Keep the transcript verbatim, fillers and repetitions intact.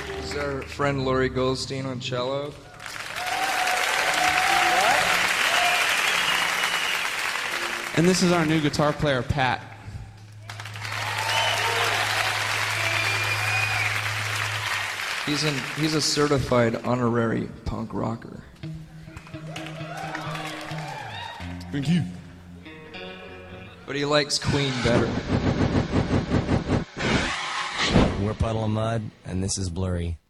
This is our friend Laurie Goldstein on cello. And this is our new guitar player, Pat. He's an he's a certified honorary punk rocker. Thank you. But he likes Queen better. We're Puddle of Mud, and this is Blurry.